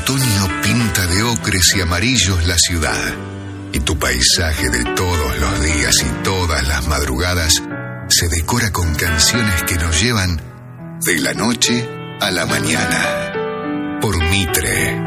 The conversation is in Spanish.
otoño pinta de ocres y amarillos la ciudad, y tu paisaje de todos los días y todas las madrugadas se decora con canciones que nos llevan de la noche a la mañana. Por Mitre.